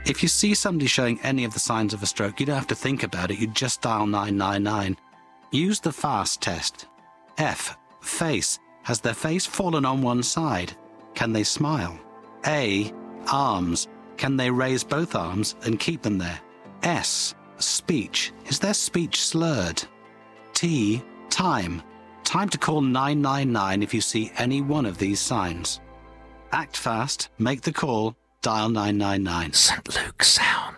If you see somebody showing any of the signs of a stroke, you don't have to think about it. You just dial 999. Use the FAST test. F. Face. Has their face fallen on one side? Can they smile? A. Arms. Can they raise both arms and keep them there? S. Speech. Is their speech slurred? T. Time. Time to call 999 if you see any one of these signs. Act fast, make the call, dial 999. St. Luke Sound.